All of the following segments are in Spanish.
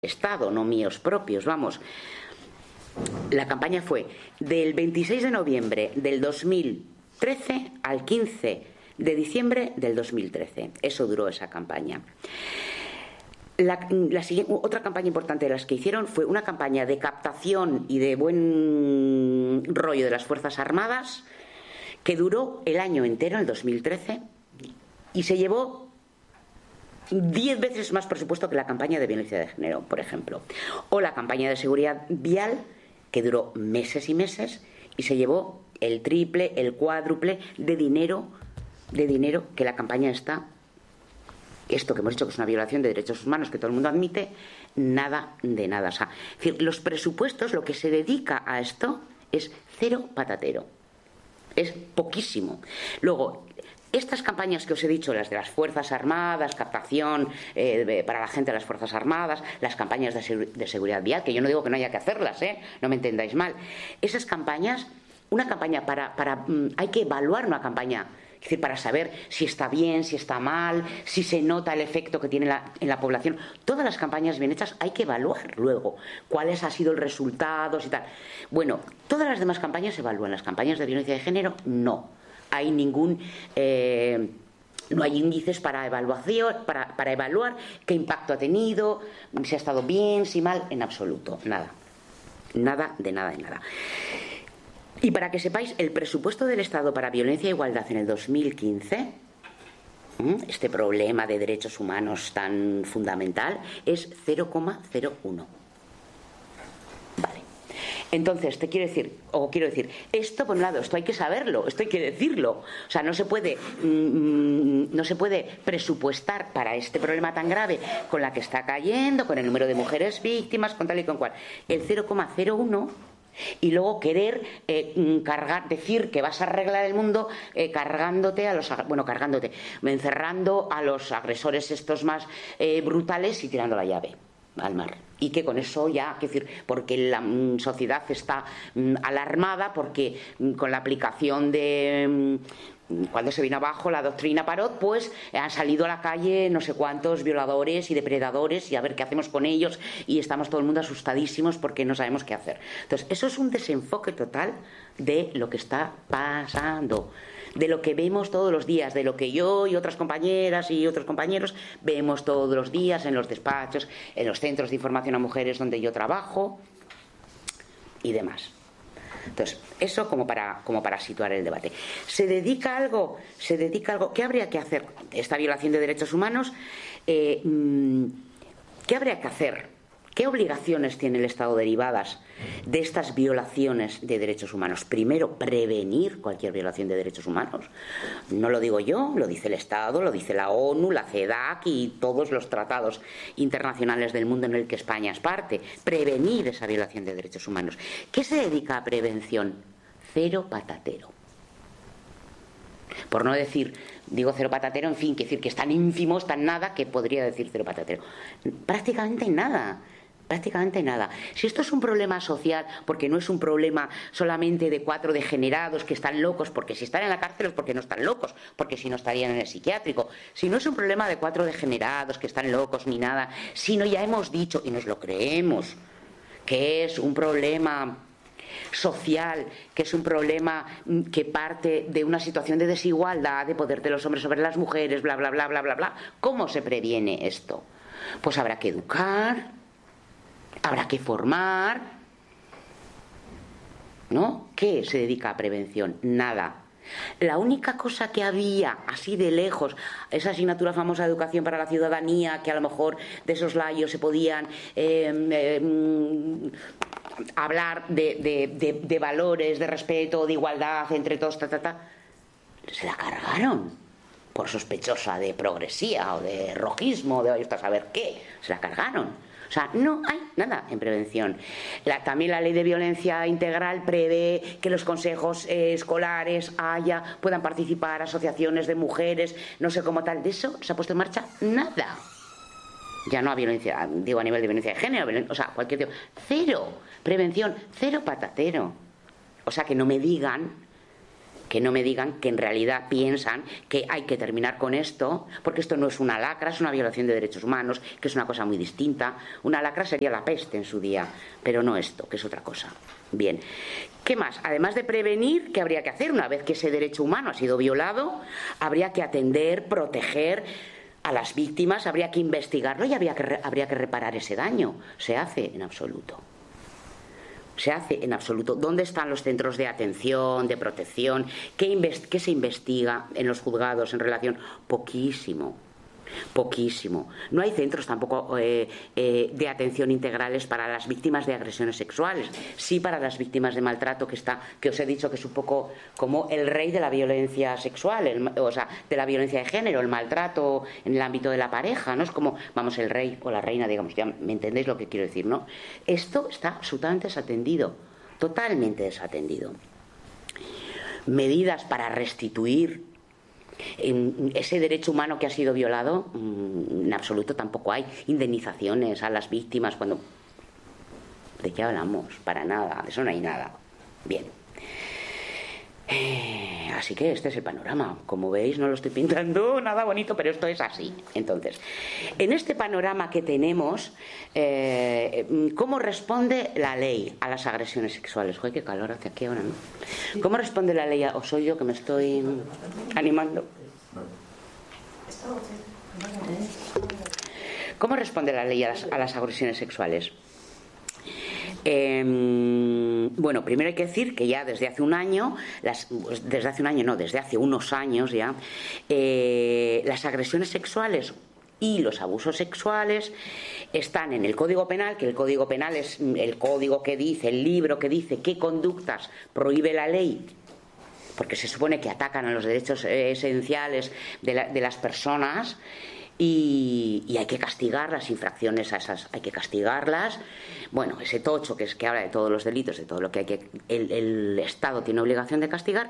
Estado, no míos propios, vamos. La campaña fue del 26 de noviembre del 2013 al 15 de diciembre del 2013. Eso duró esa campaña. Otra campaña importante de las que hicieron fue una campaña de captación y de buen rollo de las Fuerzas Armadas que duró el año entero, el 2013, y se llevó 10 veces más presupuesto que la campaña de violencia de género, por ejemplo. O la campaña de seguridad vial, que duró meses y meses y se llevó el triple, el cuádruple de dinero que la campaña está. Esto que hemos dicho que es una violación de derechos humanos que todo el mundo admite, nada de nada. O sea, es decir, los presupuestos, lo que se dedica a esto es cero patatero. Es poquísimo. Luego, estas campañas que os he dicho, las de las Fuerzas Armadas, captación para la gente de las Fuerzas Armadas, las campañas de seguridad vial, que yo no digo que no haya que hacerlas, no me entendáis mal. Esas campañas, una campaña hay que evaluar una campaña, es decir, para saber si está bien, si está mal, si se nota el efecto que tiene en la población. Todas las campañas bien hechas hay que evaluar luego cuáles han sido el resultados y tal. Bueno, todas las demás campañas se evalúan. Las campañas de violencia de género, no. Hay no hay índices para evaluación, para evaluar qué impacto ha tenido, si ha estado bien, si mal, en absoluto, nada. Nada de nada de nada. Y para que sepáis, el presupuesto del Estado para violencia e igualdad en el 2015, este problema de derechos humanos tan fundamental, es 0,01. Entonces, quiero decir, esto por un lado, esto hay que saberlo, esto hay que decirlo. O sea, no se puede presupuestar para este problema tan grave con la que está cayendo, con el número de mujeres víctimas, con tal y con cual, el 0,01, y luego querer decir que vas a arreglar el mundo encerrando a los agresores estos más brutales y tirando la llave al mar. Y que con eso ya, es decir, porque la sociedad está alarmada, porque con la aplicación de cuando se vino abajo la doctrina Parot, pues han salido a la calle no sé cuántos violadores y depredadores y a ver qué hacemos con ellos, y estamos todo el mundo asustadísimos porque no sabemos qué hacer. Entonces, eso es un desenfoque total de lo que está pasando, de lo que vemos todos los días, de lo que yo y otras compañeras y otros compañeros vemos todos los días en los despachos, en los centros de información a mujeres donde yo trabajo y demás. Entonces, eso como para situar el debate. ¿Se dedica algo? ¿Qué habría que hacer? Esta violación de derechos humanos, ¿qué habría que hacer? ¿Qué obligaciones tiene el Estado derivadas de estas violaciones de derechos humanos? Primero, prevenir cualquier violación de derechos humanos. No lo digo yo, lo dice el Estado, lo dice la ONU, la CEDAW y todos los tratados internacionales del mundo en el que España es parte. Prevenir esa violación de derechos humanos. ¿Qué se dedica a prevención? Cero patatero. Por no decir, digo cero patatero, en fin, que decir que es tan ínfimo, es tan nada, que podría decir cero patatero. Prácticamente nada. Si esto es un problema social, porque no es un problema solamente de 4 degenerados que están locos, porque si están en la cárcel es porque no están locos, porque si no estarían en el psiquiátrico. Si no es un problema de 4 degenerados que están locos ni nada, sino ya hemos dicho, y nos lo creemos, que es un problema social, que es un problema que parte de una situación de desigualdad, de poder de los hombres sobre las mujeres, bla, bla, bla, bla, bla, bla. ¿Cómo se previene esto? Pues habrá que educar, habrá que formar, ¿no? ¿Qué se dedica a prevención? Nada. La única cosa que había así de lejos, esa asignatura famosa de educación para la ciudadanía, que a lo mejor de esos layos se podían hablar de valores, de respeto, de igualdad entre todos, se la cargaron por sospechosa de progresía o de rojismo, de a saber qué, se la cargaron. O sea, no hay nada en prevención. También la ley de violencia integral prevé que los consejos escolares puedan participar asociaciones de mujeres, no sé cómo tal. De eso se ha puesto en marcha nada. Ya no a violencia, digo a nivel de violencia de género, o sea, cualquier tipo. Cero prevención, cero patatero. O sea, que no me digan Que no me digan que en realidad piensan que hay que terminar con esto, porque esto no es una lacra, es una violación de derechos humanos, que es una cosa muy distinta. Una lacra sería la peste en su día, pero no esto, que es otra cosa. Bien, ¿qué más? Además de prevenir, ¿qué habría que hacer? Una vez que ese derecho humano ha sido violado, habría que atender, proteger a las víctimas, habría que investigarlo y habría que reparar ese daño. Se hace en absoluto. Se hace en absoluto. ¿Dónde están los centros de atención, de protección? ¿Qué se investiga en los juzgados en relación? Poquísimo. Poquísimo. No hay centros tampoco de atención integrales para las víctimas de agresiones sexuales. Sí para las víctimas de maltrato, que os he dicho que es un poco como el rey de la violencia sexual, o sea, de la violencia de género, el maltrato en el ámbito de la pareja, ¿no? Es como, vamos, el rey o la reina, digamos, ya me entendéis lo que quiero decir, ¿no? Esto está absolutamente desatendido, totalmente desatendido. Medidas para restituir ese derecho humano que ha sido violado, en absoluto tampoco hay. Indemnizaciones a las víctimas cuando... ¿De qué hablamos? Para nada, de eso no hay nada. Bien. Así que este es el panorama. Como veis, no lo estoy pintando nada bonito, pero esto es así. Entonces, en este panorama que tenemos, ¿cómo responde la ley a las agresiones sexuales? Joder, qué calor hace aquí ahora, ¿no? ¿Cómo responde la ley? ¿O soy yo que me estoy animando? ¿Cómo responde la ley a las agresiones sexuales? Bueno, primero hay que decir que ya desde hace un año, desde hace unos años ya, las agresiones sexuales y los abusos sexuales están en el Código Penal, que el Código Penal es el código que dice, el libro que dice qué conductas prohíbe la ley, porque se supone que atacan a los derechos esenciales de las personas. Y hay que castigar las infracciones a esas, hay que castigarlas. Bueno, ese tocho que habla de todos los delitos, de todo lo que el Estado tiene obligación de castigar,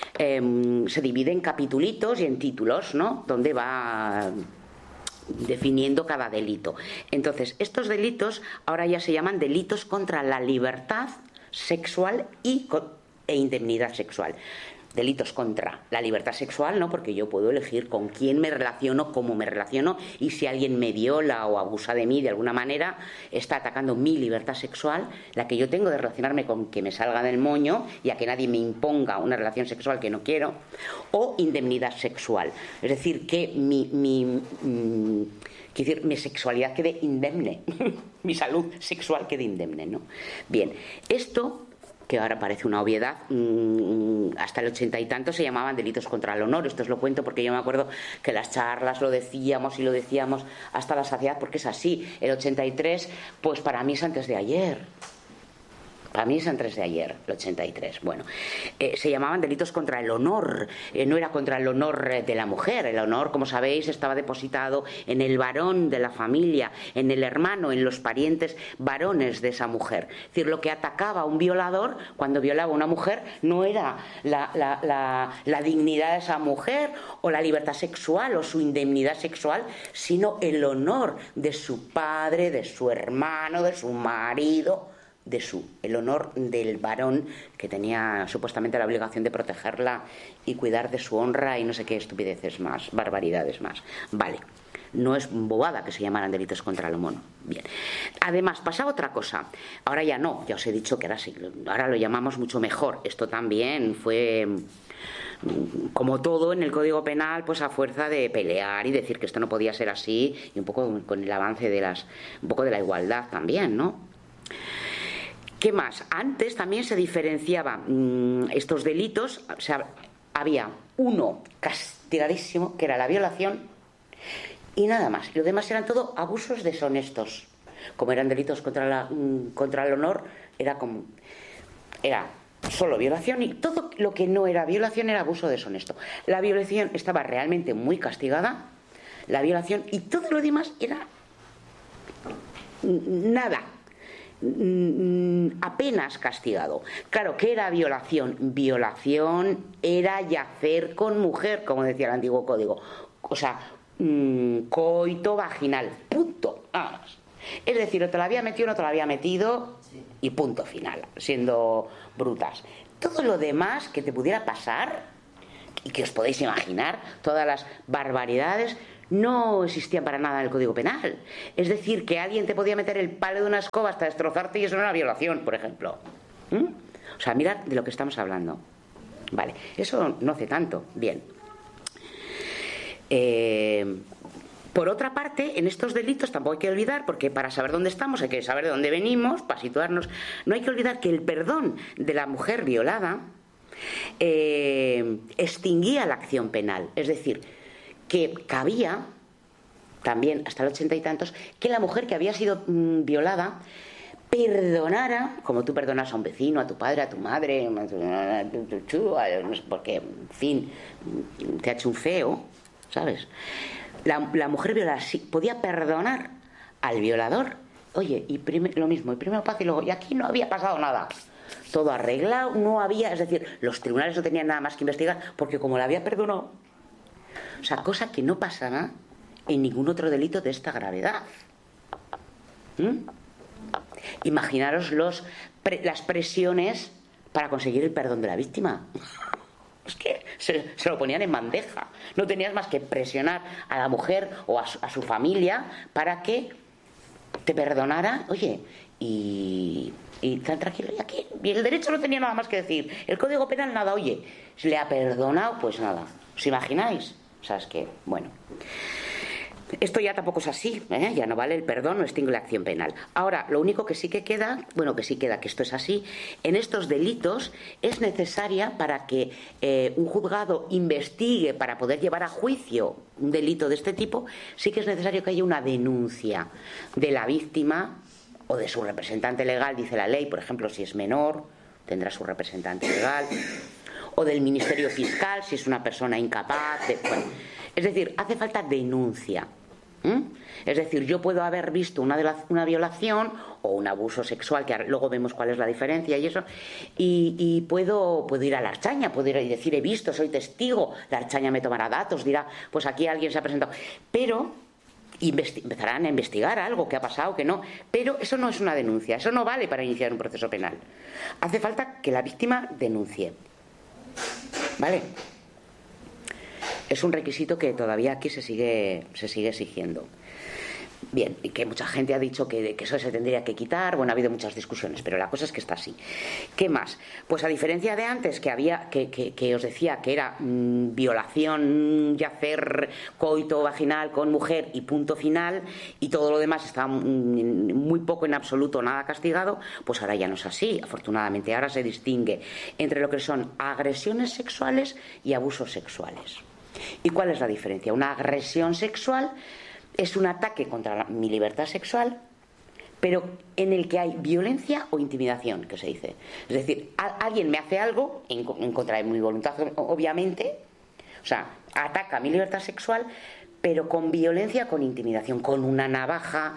se divide en capitulitos y en títulos, ¿no? Donde va definiendo cada delito. Entonces, estos delitos ahora ya se llaman delitos contra la libertad sexual e indemnidad sexual. Delitos contra la libertad sexual, ¿no? Porque yo puedo elegir con quién me relaciono, cómo me relaciono, y si alguien me viola o abusa de mí de alguna manera, está atacando mi libertad sexual, la que yo tengo de relacionarme con que me salga del moño y a que nadie me imponga una relación sexual que no quiero, o indemnidad sexual. Es decir, que mi sexualidad quede indemne, mi salud sexual quede indemne, ¿no? Bien, esto, que ahora parece una obviedad, hasta el 80 y tanto se llamaban delitos contra el honor. Esto os lo cuento porque yo me acuerdo que las charlas lo decíamos y lo decíamos hasta la saciedad, porque es así. El 83, pues para mí es antes de ayer. Para mí es antes de ayer, el 83. Bueno, se llamaban delitos contra el honor. No era contra el honor de la mujer. El honor, como sabéis, estaba depositado en el varón de la familia, en el hermano, en los parientes varones de esa mujer. Es decir, lo que atacaba a un violador cuando violaba a una mujer no era la dignidad de esa mujer o la libertad sexual o su indemnidad sexual, sino el honor de su padre, de su hermano, de su marido, el honor del varón que tenía supuestamente la obligación de protegerla y cuidar de su honra y no sé qué estupideces más, barbaridades más. Vale, no es bobada que se llamaran delitos contra el honor. Bien. Además, pasaba otra cosa. Ahora ya no, ya os he dicho que ahora lo llamamos mucho mejor. Esto también fue, como todo en el Código Penal, pues a fuerza de pelear y decir que esto no podía ser así, y un poco con el avance un poco de la igualdad también, ¿no? ¿Qué más? Antes también se diferenciaban estos delitos, o sea, había uno castigadísimo, que era la violación, y nada más. Y lo demás eran todo abusos deshonestos. Como eran delitos contra el honor, era solo violación, y todo lo que no era violación era abuso deshonesto. La violación estaba realmente muy castigada, la violación, y todo lo demás era nada. Apenas castigado. Claro, ¿qué era violación? Violación era yacer con mujer, como decía el antiguo código. O sea, coito vaginal, punto. Es decir, o te la había metido o no te la había metido, y punto final, siendo brutas. Todo lo demás que te pudiera pasar, y que os podéis imaginar, todas las barbaridades, no existían para nada en el Código Penal. Es decir, que alguien te podía meter el palo de una escoba hasta destrozarte y eso no era violación, por ejemplo. O sea, mirad de lo que estamos hablando. Vale, eso no hace tanto. Bien. Por otra parte, en estos delitos tampoco hay que olvidar, porque para saber dónde estamos hay que saber de dónde venimos, para situarnos. No hay que olvidar que el perdón de la mujer violada extinguía la acción penal. Es decir, que cabía también hasta el 80 y tantos que la mujer que había sido violada perdonara, como tú perdonas a un vecino, a tu padre, a tu madre, porque, en fin, te ha hecho un feo, ¿sabes? La mujer violada sí podía perdonar al violador. Oye, y lo mismo, y primero paz y luego, y aquí no había pasado nada. Todo arreglado, no había, es decir, los tribunales no tenían nada más que investigar, porque como la había perdonado, o sea, cosa que no pasará en ningún otro delito de esta gravedad. Imaginaros las presiones para conseguir el perdón de la víctima. Es que se lo ponían en bandeja. No tenías más que presionar a la mujer o a su familia para que te perdonara. Oye, y tan tranquilo. Y aquí y el derecho no tenía nada más que decir. El Código Penal nada. Oye, si le ha perdonado, pues nada. ¿Os imagináis? O sea, es que, bueno, esto ya tampoco es así, ¿eh? Ya no vale el perdón, no extingue la acción penal. Ahora, lo único que sí que queda, que esto es así, en estos delitos es necesaria para que un juzgado investigue, para poder llevar a juicio un delito de este tipo, sí que es necesario que haya una denuncia de la víctima o de su representante legal, dice la ley. Por ejemplo, si es menor, tendrá su representante legal, o del Ministerio Fiscal, si es una persona incapaz. Bueno, es decir, hace falta denuncia. Es decir, yo puedo haber visto una violación o un abuso sexual, que luego vemos cuál es la diferencia y eso, y puedo ir a la Archaña, puedo ir y decir, he visto, soy testigo, la Archaña me tomará datos, dirá, pues aquí alguien se ha presentado, pero empezarán a investigar algo que ha pasado, que no, pero eso no es una denuncia, eso no vale para iniciar un proceso penal. Hace falta que la víctima denuncie, ¿vale? Es un requisito que todavía aquí se sigue exigiendo. Bien, y que mucha gente ha dicho que eso se tendría que quitar. Bueno, ha habido muchas discusiones, pero la cosa es que está así. ¿Qué más? Pues a diferencia de antes, que había que os decía que era violación y hacer coito vaginal con mujer y punto final, y todo lo demás estaba muy poco, en absoluto, nada castigado, pues ahora ya no es así. Afortunadamente, ahora se distingue entre lo que son agresiones sexuales y abusos sexuales. ¿Y cuál es la diferencia? Una agresión sexual es un ataque contra mi libertad sexual, pero en el que hay violencia o intimidación, que se dice. Es decir, alguien me hace algo en contra de mi voluntad, obviamente, o sea, ataca mi libertad sexual, pero con violencia, con intimidación, con una navaja,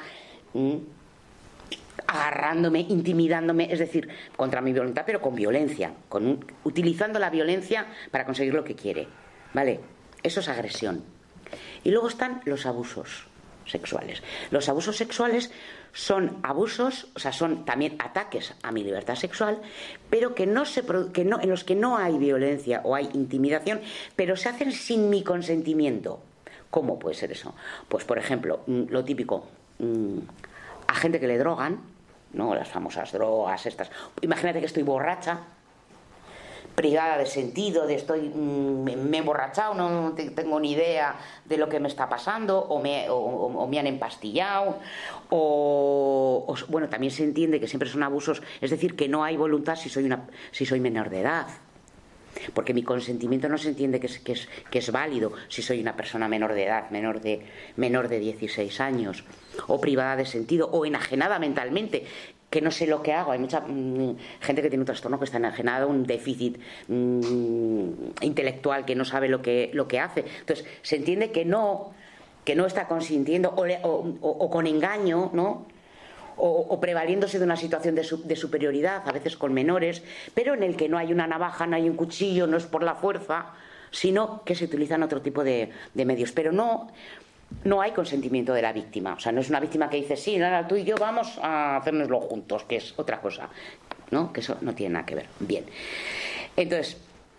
agarrándome, intimidándome, es decir, contra mi voluntad, pero con violencia, utilizando la violencia para conseguir lo que quiere, ¿vale? Eso es agresión. Y luego están los abusos sexuales. Los abusos sexuales son abusos, o sea, son también ataques a mi libertad sexual, pero en los que no hay violencia o hay intimidación, pero se hacen sin mi consentimiento. ¿Cómo puede ser eso? Pues, por ejemplo, lo típico, a gente que le drogan, ¿no? Las famosas drogas estas. Imagínate que estoy borracha, privada de sentido, me he emborrachado, no tengo ni idea de lo que me está pasando, o me han empastillado, bueno, también se entiende que siempre son abusos, es decir, que no hay voluntad si soy menor de edad, porque mi consentimiento no se entiende que es válido si soy una persona menor de edad, menor de 16 años, o privada de sentido, o enajenada mentalmente, que no sé lo que hago. Hay mucha gente que tiene un trastorno, que está enajenada, un déficit intelectual, que no sabe lo que hace. Entonces se entiende que no está consintiendo, o con engaño, ¿no? O prevaliéndose de una situación de superioridad, a veces con menores, pero en el que no hay una navaja, no hay un cuchillo, no es por la fuerza, sino que se utilizan otro tipo de medios. Pero no no hay consentimiento de la víctima. O sea, no es una víctima que dice, sí, ahora tú y yo vamos a hacérnoslo juntos, que es otra cosa, ¿no? Que eso no tiene nada que ver. Bien. Entonces,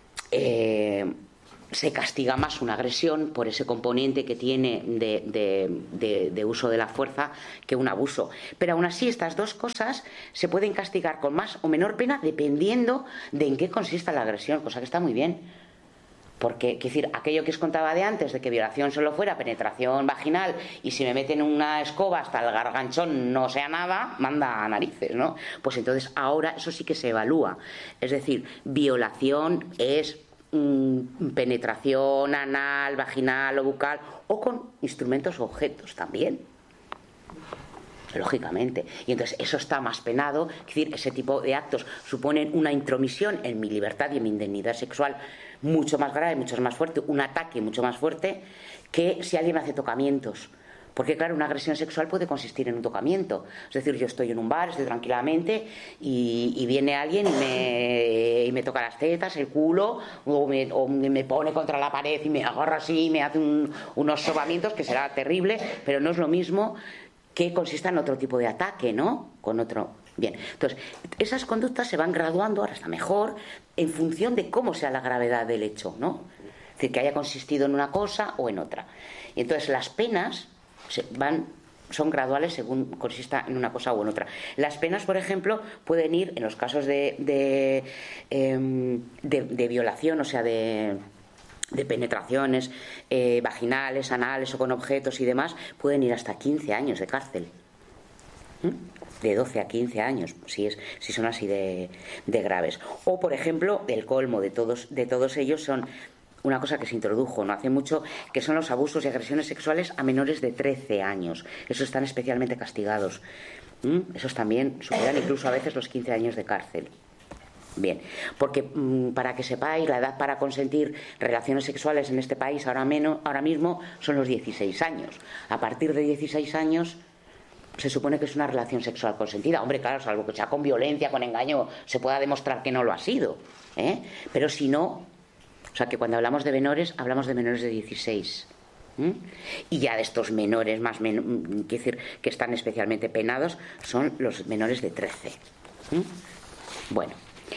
se castiga más una agresión por ese componente que tiene de uso de la fuerza que un abuso. Pero aún así, estas dos cosas se pueden castigar con más o menor pena dependiendo de en qué consista la agresión, cosa que está muy bien. Porque, quiero decir, aquello que os contaba de antes, de que violación solo fuera penetración vaginal y si me meten una escoba hasta el garganchón no sea nada, manda a narices, ¿no? Pues entonces ahora eso sí que se evalúa. Es decir, violación es penetración anal, vaginal o bucal o con instrumentos o objetos también. Lógicamente. Y entonces eso está más penado. Es decir, ese tipo de actos suponen una intromisión en mi libertad y en mi indemnidad sexual mucho más grave, mucho más fuerte, un ataque mucho más fuerte que si alguien me hace tocamientos. Porque claro, una agresión sexual puede consistir en un tocamiento. Es decir, yo estoy en un bar, estoy tranquilamente y viene alguien y me toca las tetas, el culo, o me pone contra la pared y me agarra así y me hace unos sobamientos que será terrible, pero no es lo mismo que consista en otro tipo de ataque, ¿no? Con otro. Bien, entonces, esas conductas se van graduando, ahora está mejor, en función de cómo sea la gravedad del hecho, ¿no? Es decir, que haya consistido en una cosa o en otra. Y entonces las penas son graduales según consista en una cosa o en otra. Las penas, por ejemplo, pueden ir, en los casos de violación, o sea, de penetraciones vaginales, anales o con objetos y demás, pueden ir hasta 15 años de cárcel. De 12 a 15 años, si son así de graves. O, por ejemplo, el colmo de todos ellos son una cosa que se introdujo no hace mucho, que son los abusos y agresiones sexuales a menores de 13 años. Esos están especialmente castigados. Esos también superan incluso a veces los 15 años de cárcel. Bien, porque para que sepáis, la edad para consentir relaciones sexuales en este país ahora mismo son los 16 años. A partir de 16 años se supone que es una relación sexual consentida. Hombre, claro, salvo que sea con violencia, con engaño, se pueda demostrar que no lo ha sido, ¿eh? Pero si no, o sea que cuando hablamos de menores, hablamos de menores de 16. Y ya de estos menores quiero decir, que están especialmente penados, son los menores de 13. Bueno.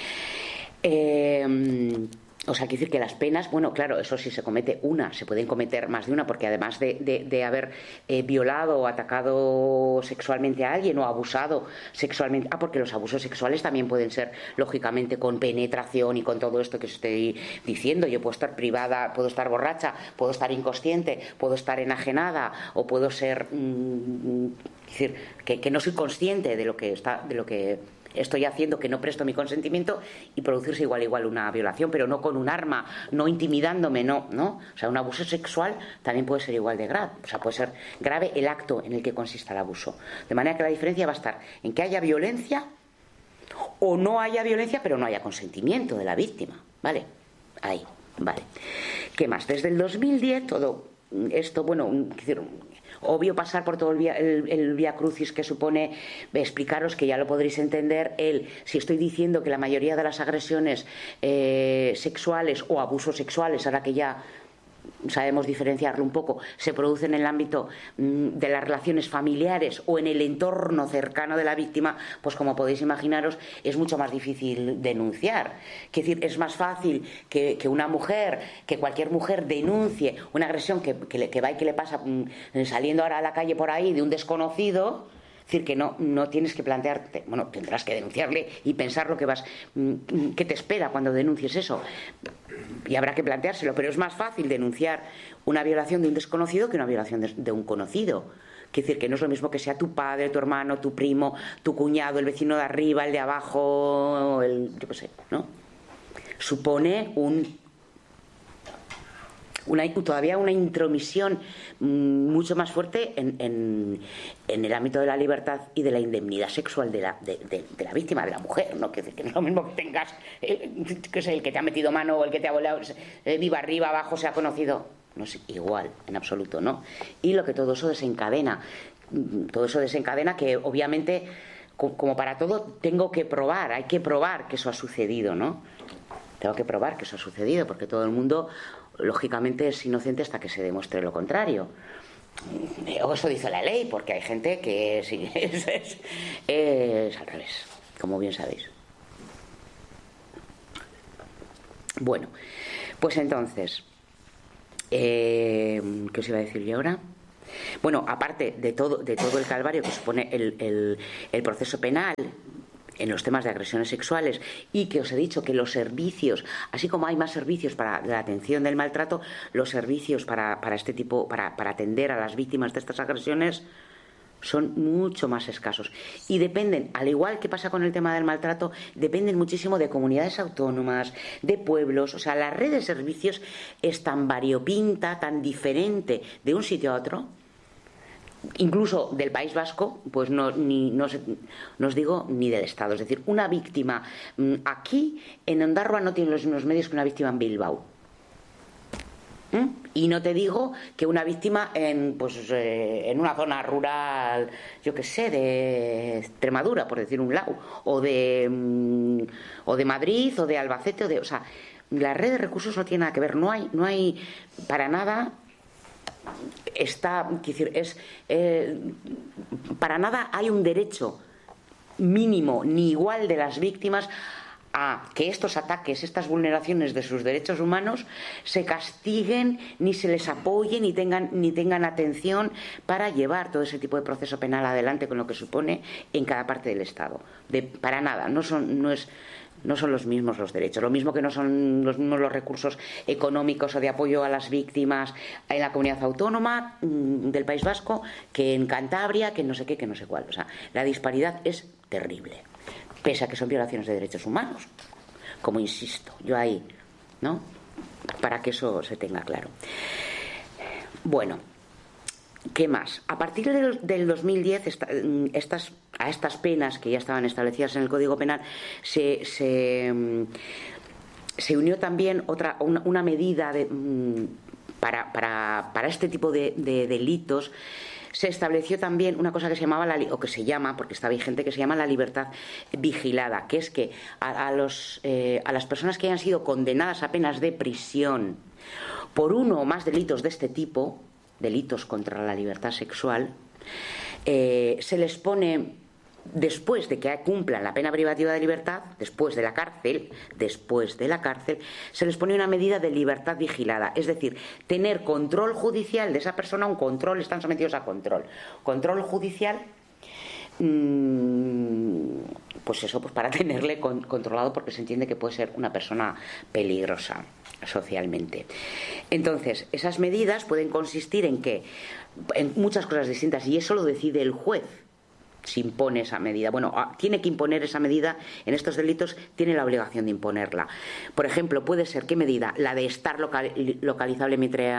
O sea, quiere decir que las penas, bueno, claro, eso sí se comete una, se pueden cometer más de una, porque además de haber violado o atacado sexualmente a alguien o abusado sexualmente, porque los abusos sexuales también pueden ser, lógicamente, con penetración y con todo esto que os estoy diciendo. Yo puedo estar privada, puedo estar borracha, puedo estar inconsciente, puedo estar enajenada o puedo ser, es decir, que no soy consciente de lo que estoy haciendo, que no presto mi consentimiento y producirse igual una violación, pero no con un arma, no intimidándome, no. O sea, un abuso sexual también puede ser igual de grave, o sea, puede ser grave el acto en el que consista el abuso. De manera que la diferencia va a estar en que haya violencia o no haya violencia, pero no haya consentimiento de la víctima, ¿vale? Ahí, vale. ¿Qué más? Desde el 2010 todo esto, bueno, obvio pasar por todo el vía crucis que supone explicaros, que ya lo podréis entender, si estoy diciendo que la mayoría de las agresiones sexuales o abusos sexuales, ahora que ya sabemos diferenciarlo un poco, se producen en el ámbito de las relaciones familiares o en el entorno cercano de la víctima, pues como podéis imaginaros es mucho más difícil denunciar. Es decir, es más fácil que una mujer, que cualquier mujer denuncie una agresión que va y que le pasa saliendo ahora a la calle por ahí de un desconocido. Es decir, que no tienes que plantearte, bueno, tendrás que denunciarle y pensar qué te espera cuando denuncies eso. Y habrá que planteárselo, pero es más fácil denunciar una violación de un desconocido que una violación de un conocido. Es decir, que no es lo mismo que sea tu padre, tu hermano, tu primo, tu cuñado, el vecino de arriba, el de abajo, yo qué sé, ¿no? Supone todavía una intromisión mucho más fuerte en el ámbito de la libertad y de la indemnidad sexual de la víctima, de la mujer, ¿no? Que no es lo mismo que tengas, que es el que te ha metido mano o el que te ha volado, viva arriba, abajo, se ha conocido. No es igual, en absoluto, ¿no? Y lo que todo eso desencadena que obviamente, como para todo, hay que probar que eso ha sucedido, ¿no? Tengo que probar que eso ha sucedido, porque todo el mundo lógicamente es inocente hasta que se demuestre lo contrario. O eso dice la ley, porque hay gente que sí, es al revés, como bien sabéis. Bueno, pues entonces, ¿qué os iba a decir yo ahora? Bueno, aparte de todo el calvario que supone el proceso penal en los temas de agresiones sexuales, y que os he dicho que los servicios, así como hay más servicios para la atención del maltrato, los servicios para este tipo, para atender a las víctimas de estas agresiones son mucho más escasos y dependen, al igual que pasa con el tema del maltrato, dependen muchísimo de comunidades autónomas, de pueblos. O sea, la red de servicios es tan variopinta, tan diferente de un sitio a otro, incluso del País Vasco, pues no os digo ni del Estado. Es decir, una víctima aquí en Ondarroa no tiene los mismos medios que una víctima en Bilbao. Y no te digo que una víctima en una zona rural, yo qué sé, de Extremadura, por decir un lado, o de Madrid, o de Albacete, o sea, la red de recursos no tiene nada que ver, no hay para nada. Para nada hay un derecho mínimo ni igual de las víctimas a que estos ataques, estas vulneraciones de sus derechos humanos se castiguen, ni se les apoye, ni tengan atención para llevar todo ese tipo de proceso penal adelante, con lo que supone en cada parte del Estado. Para nada, no son los mismos los derechos, lo mismo que no son los mismos los recursos económicos o de apoyo a las víctimas en la comunidad autónoma del País Vasco que en Cantabria, que no sé qué, que no sé cuál. O sea, la disparidad es terrible, pese a que son violaciones de derechos humanos, como insisto yo ahí, ¿no? Para que eso se tenga claro. Bueno, ¿qué más? A partir del 2010, a estas penas que ya estaban establecidas en el Código Penal se unió también una medida para este tipo de delitos. Se estableció también una cosa que se llamaba, o que se llama, porque está vigente, que se llama la libertad vigilada, que es que a las personas que hayan sido condenadas a penas de prisión por uno o más delitos de este tipo, delitos contra la libertad sexual, se les pone, después de que cumplan la pena privativa de libertad, después de la cárcel, se les pone una medida de libertad vigilada, es decir, tener control judicial de esa persona, están sometidos a control judicial, pues eso, pues para tenerle controlado, porque se entiende que puede ser una persona peligrosa socialmente. Entonces, esas medidas pueden consistir en muchas cosas distintas, y eso lo decide el juez. Si impone esa medida, tiene que imponer esa medida en estos delitos, tiene la obligación de imponerla. Por ejemplo, puede ser, ¿qué medida? La de estar localizable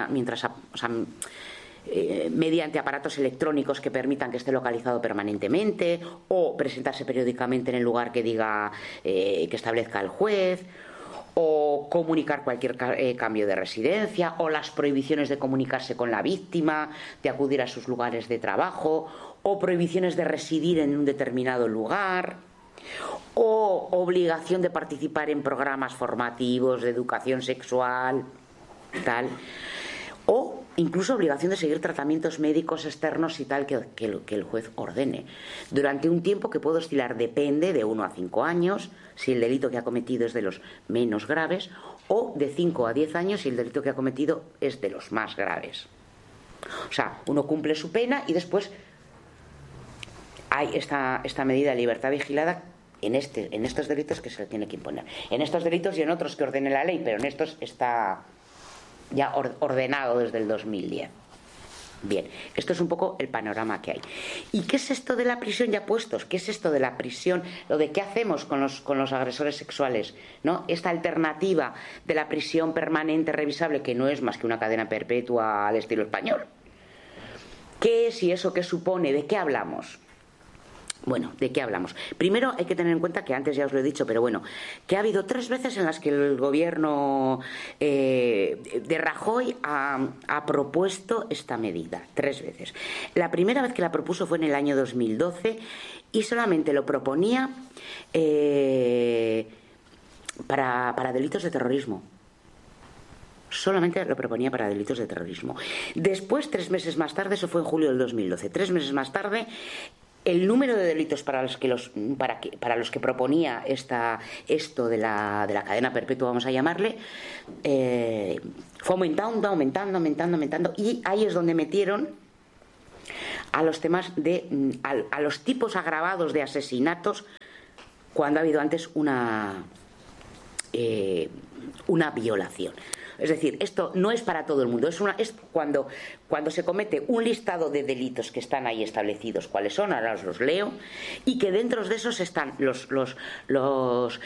mediante aparatos electrónicos que permitan que esté localizado permanentemente, o presentarse periódicamente en el lugar que diga, que establezca el juez, o comunicar cualquier cambio de residencia, o las prohibiciones de comunicarse con la víctima, de acudir a sus lugares de trabajo, o prohibiciones de residir en un determinado lugar, o obligación de participar en programas formativos de educación sexual, tal, o incluso obligación de seguir tratamientos médicos externos y tal que el juez ordene durante un tiempo que puede oscilar, depende, de 1 a 5 años si el delito que ha cometido es de los menos graves, o de 5 a 10 años si el delito que ha cometido es de los más graves. O sea, uno cumple su pena y después hay esta medida de libertad vigilada en estos delitos que se le tiene que imponer. En estos delitos y en otros que ordene la ley, pero en estos está ya ordenado desde el 2010. Bien, esto es un poco el panorama que hay. ¿Y qué es esto de la prisión ya puestos? ¿Qué es esto de la prisión? Lo de qué hacemos con los agresores sexuales, ¿no? Esta alternativa de la prisión permanente revisable, que no es más que una cadena perpetua al estilo español. ¿Qué es y eso qué supone? ¿De qué hablamos? Bueno, ¿de qué hablamos? Primero hay que tener en cuenta que antes ya os lo he dicho, pero bueno, que ha habido 3 veces en las que el gobierno de Rajoy ha propuesto esta medida. 3 veces. La primera vez que la propuso fue en el año 2012 y solamente lo proponía para delitos de terrorismo. Solamente lo proponía para delitos de terrorismo. Después, 3 meses más tarde, eso fue en julio del 2012, 3 meses más tarde, el número de delitos para los que proponía esto de la cadena perpetua, vamos a llamarle, fue aumentando, y ahí es donde metieron a los temas a los tipos agravados de asesinatos cuando ha habido antes una violación. Es decir, esto no es para todo el mundo, es cuando se comete un listado de delitos que están ahí establecidos, cuáles son, ahora os los leo, y que dentro de esos están los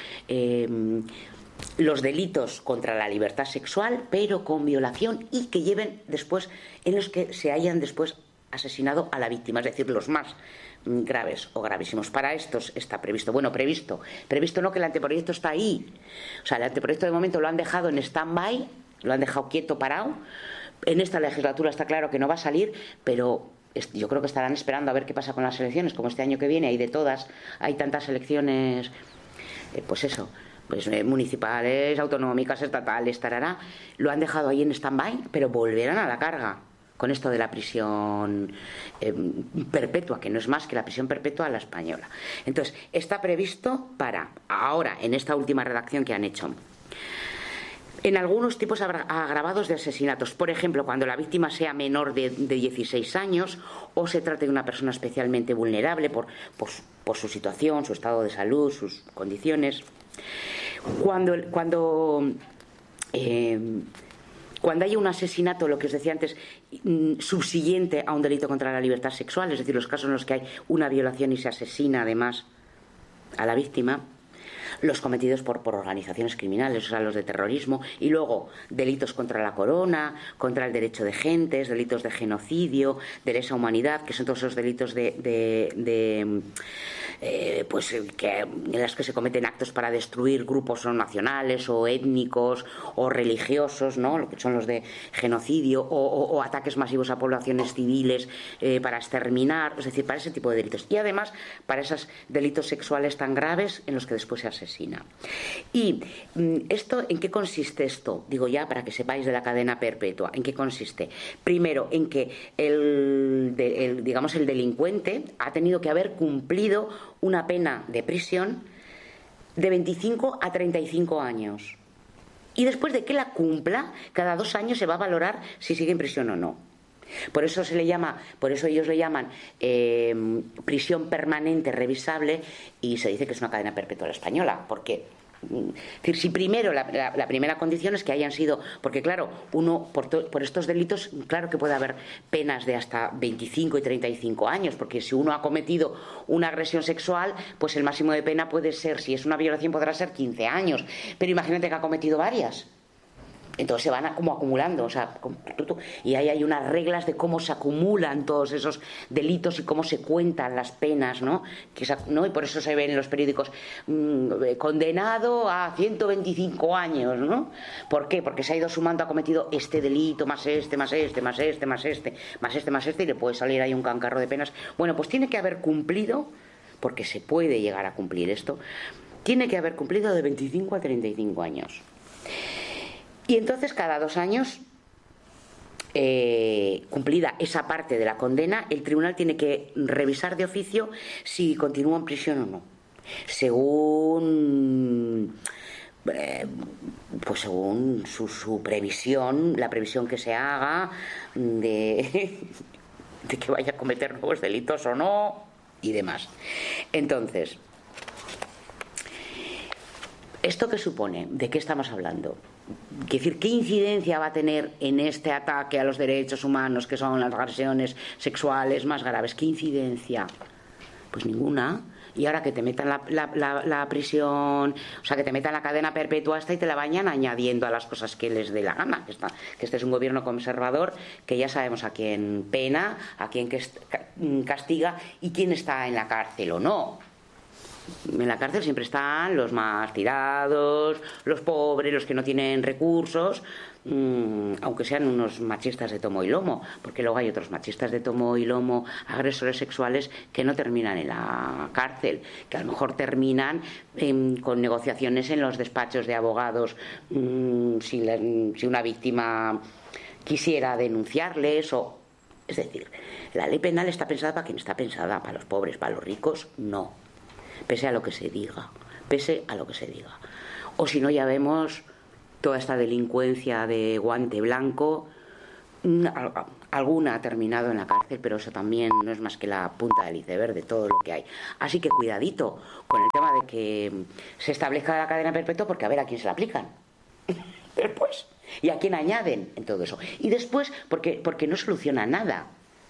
delitos contra la libertad sexual, pero con violación, y que lleven después, en los que se hayan después asesinado a la víctima, es decir, los más graves o gravísimos. Para estos está previsto, previsto no, que el anteproyecto está ahí, o sea, el anteproyecto de momento lo han dejado en stand-by, lo han dejado quieto, parado. En esta legislatura está claro que no va a salir, pero yo creo que estarán esperando a ver qué pasa con las elecciones, como este año que viene hay de todas, hay tantas elecciones, municipales, autonómicas, estatales, tarará, lo han dejado ahí en stand-by, pero volverán a la carga con esto de la prisión perpetua, que no es más que la prisión perpetua a la española. Entonces, está previsto para ahora, en esta última redacción que han hecho, en algunos tipos agravados de asesinatos, por ejemplo, cuando la víctima sea menor de 16 años o se trate de una persona especialmente vulnerable por su situación, su estado de salud, sus condiciones. Cuando haya un asesinato, lo que os decía antes, subsiguiente a un delito contra la libertad sexual, es decir, los casos en los que hay una violación y se asesina además a la víctima, los cometidos por organizaciones criminales, o sea, los de terrorismo, y luego delitos contra la corona, contra el derecho de gentes, delitos de genocidio, de lesa humanidad, que son todos esos delitos en las que se cometen actos para destruir grupos nacionales o étnicos o religiosos, ¿no? Lo que son los de genocidio, o ataques masivos a poblaciones civiles para exterminar, es decir, para ese tipo de delitos. Y además para esos delitos sexuales tan graves en los que después se asesina. ¿Y esto en qué consiste esto? Digo ya para que sepáis de la cadena perpetua. ¿En qué consiste? Primero, en que el delincuente ha tenido que haber cumplido una pena de prisión de 25 a 35 años. Y después de que la cumpla, cada 2 años se va a valorar si sigue en prisión o no. Por eso ellos le llaman prisión permanente revisable, y se dice que es una cadena perpetua a la española, porque si primero la primera condición es que hayan sido, porque claro, uno por estos delitos, claro que puede haber penas de hasta 25 y 35 años, porque si uno ha cometido una agresión sexual, pues el máximo de pena puede ser, si es una violación, podrá ser 15 años, pero imagínate que ha cometido varias. Entonces se van como acumulando, o sea, y ahí hay unas reglas de cómo se acumulan todos esos delitos y cómo se cuentan las penas, ¿no? Y por eso se ven en los periódicos condenado a 125 años, ¿no? ¿Por qué? Porque se ha ido sumando, ha cometido este delito, más este, y le puede salir ahí un cancarro de penas. Bueno, pues tiene que haber cumplido, porque se puede llegar a cumplir esto, tiene que haber cumplido de 25 a 35 años. Y entonces cada 2 años, cumplida esa parte de la condena, el tribunal tiene que revisar de oficio si continúa en prisión o no, según su previsión, la previsión que se haga de que vaya a cometer nuevos delitos o no y demás. Entonces, ¿esto qué supone? ¿De qué estamos hablando? Es decir, ¿qué incidencia va a tener en este ataque a los derechos humanos, que son las agresiones sexuales más graves? ¿Qué incidencia? Pues ninguna. Y ahora que te metan la prisión, o sea, que te metan la cadena perpetua esta y te la vayan añadiendo a las cosas que les dé la gana. Que este es un gobierno conservador, que ya sabemos a quién pena, a quién castiga y quién está en la cárcel o no. En la cárcel siempre están los más tirados, los pobres, los que no tienen recursos, aunque sean unos machistas de tomo y lomo, porque luego hay otros machistas de tomo y lomo, agresores sexuales, que no terminan en la cárcel, que a lo mejor terminan con negociaciones en los despachos de abogados, si una víctima quisiera denunciarles, o es decir, la ley penal está pensada para quien está pensada, para los pobres, para los ricos no, pese a lo que se diga, o si no, ya vemos toda esta delincuencia de guante blanco. Alguna ha terminado en la cárcel, pero eso también no es más que la punta del iceberg de todo lo que hay. Así que cuidadito con el tema de que se establezca la cadena perpetua, porque a ver a quién se la aplican después y a quién añaden en todo eso. Y después, porque no soluciona nada.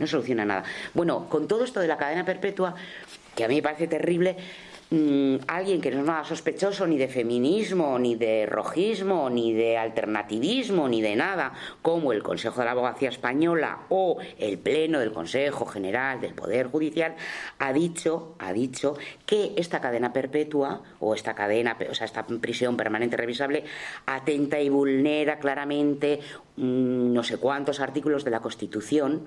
Bueno, con todo esto de la cadena perpetua, que a mí me parece terrible, alguien que no es nada sospechoso ni de feminismo, ni de rojismo, ni de alternativismo, ni de nada, como el Consejo de la Abogacía Española o el Pleno del Consejo General del Poder Judicial, ha dicho que esta cadena perpetua, o esta prisión permanente revisable, atenta y vulnera claramente no sé cuántos artículos de la Constitución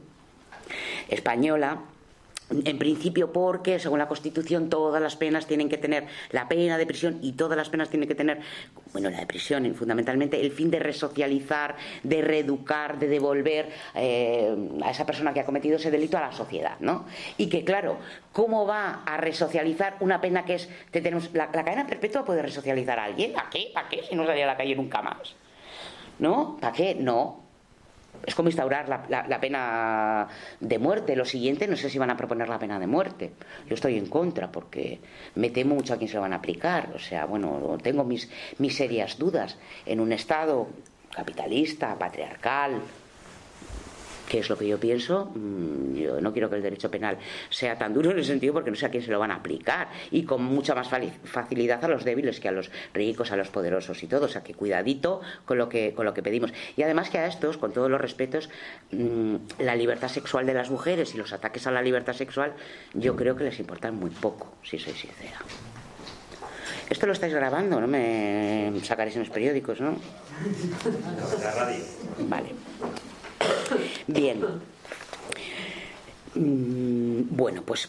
española. En principio porque, según la Constitución, todas las penas tienen que tener, la pena de prisión y todas las penas tienen que tener, bueno, la de prisión fundamentalmente, el fin de resocializar, de reeducar, de devolver a esa persona que ha cometido ese delito a la sociedad, ¿no? Y que, claro, ¿cómo va a resocializar una pena que es... la cadena perpetua puede resocializar a alguien? ¿Para qué? Si no salía a la calle nunca más, ¿no? ¿Para qué? No. Es como instaurar la pena de muerte. Lo siguiente, no sé si van a proponer la pena de muerte. Yo estoy en contra porque me temo mucho a quién se lo van a aplicar. O sea, bueno, tengo mis serias dudas. En un Estado capitalista, patriarcal, ¿qué es lo que yo pienso? Yo no quiero que el derecho penal sea tan duro en ese sentido, porque no sé a quién se lo van a aplicar, y con mucha más facilidad a los débiles que a los ricos, a los poderosos y todo. O sea, que cuidadito con lo que pedimos. Y además que a estos, con todos los respetos, la libertad sexual de las mujeres y los ataques a la libertad sexual, yo creo que les importan muy poco, si soy sincera. Esto lo estáis grabando, no me sacaréis en los periódicos, ¿no? La radio. Vale. Bien. Bueno, pues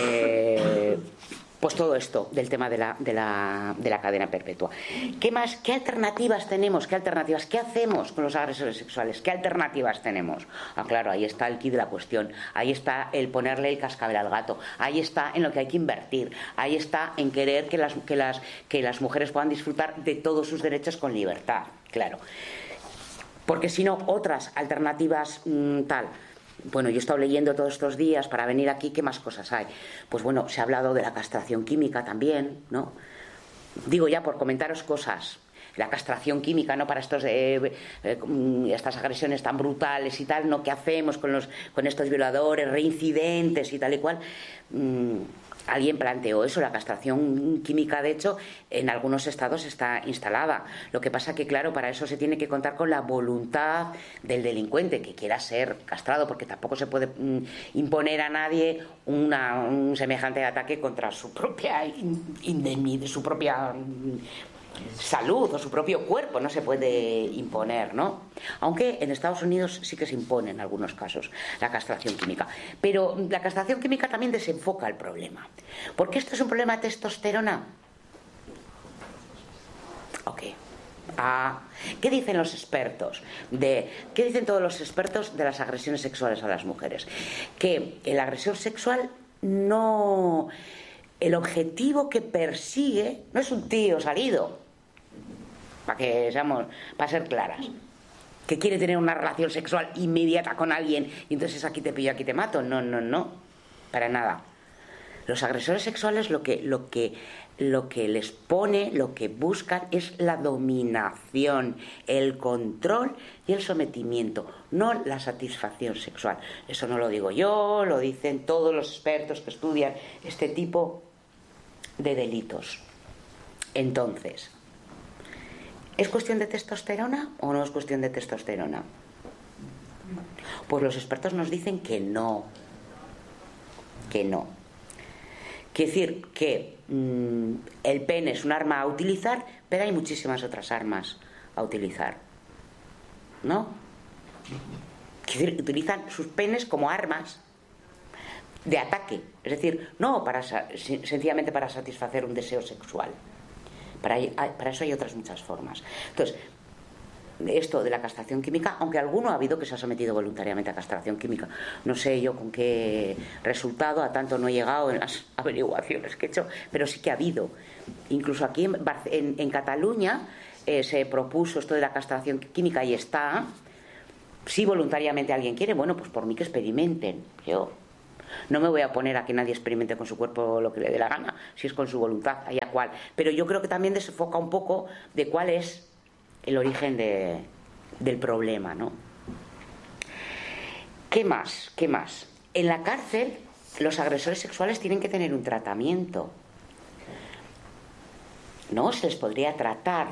todo esto del tema de la cadena perpetua. ¿Qué más? ¿Qué alternativas tenemos? ¿Qué hacemos con los agresores sexuales? ¿Qué alternativas tenemos? Claro, ahí está el quid de la cuestión. Ahí está el ponerle el cascabel al gato. Ahí está en lo que hay que invertir. Ahí está en querer que las mujeres puedan disfrutar de todos sus derechos con libertad. Claro. Porque si no, otras alternativas tal. Bueno, yo he estado leyendo todos estos días para venir aquí, ¿qué más cosas hay? Pues bueno, se ha hablado de la castración química también, ¿no? Digo ya por comentaros cosas. La castración química, ¿no? Para estas agresiones tan brutales y tal, ¿no? ¿Qué hacemos con estos violadores, reincidentes y tal y cual? Alguien planteó eso. La castración química, de hecho, en algunos estados está instalada. Lo que pasa que, claro, para eso se tiene que contar con la voluntad del delincuente que quiera ser castrado, porque tampoco se puede imponer a nadie un semejante ataque contra su propia su propia salud o su propio cuerpo. No se puede imponer, ¿no? Aunque en Estados Unidos sí que se impone en algunos casos la castración química. Pero la castración química también desenfoca el problema. ¿Porque esto es un problema de testosterona? Ok. ¿Qué dicen los expertos? ¿Qué dicen todos los expertos de las agresiones sexuales a las mujeres? Que el agresor sexual no... El objetivo que persigue no es un tío salido, para ser claras, que quiere tener una relación sexual inmediata con alguien y entonces aquí te pillo, aquí te mato. No, para nada. Los agresores sexuales lo que les pone, lo que buscan es la dominación, el control y el sometimiento, no la satisfacción sexual. Eso no lo digo yo, lo dicen todos los expertos que estudian este tipo de delitos. Entonces, ¿es cuestión de testosterona o no es cuestión de testosterona? Pues los expertos nos dicen que no. Quiere decir que el pene es un arma a utilizar, pero hay muchísimas otras armas a utilizar, ¿no? Quiere decir, utilizan sus penes como armas de ataque, es decir, no sencillamente para satisfacer un deseo sexual. Para eso hay otras muchas formas. Entonces, esto de la castración química, aunque alguno ha habido que se ha sometido voluntariamente a castración química, no sé yo con qué resultado, a tanto no he llegado en las averiguaciones que he hecho, pero sí que ha habido. Incluso aquí en Cataluña se propuso esto de la castración química y está. Si voluntariamente alguien quiere, bueno, pues por mí que experimenten. Yo no me voy a oponer a que nadie experimente con su cuerpo lo que le dé la gana, si es con su voluntad, allá cual. Pero yo creo que también desenfoca un poco de cuál es el origen del problema, ¿no? ¿Qué más? ¿Qué más? En la cárcel los agresores sexuales tienen que tener un tratamiento. ¿No? Se les podría tratar.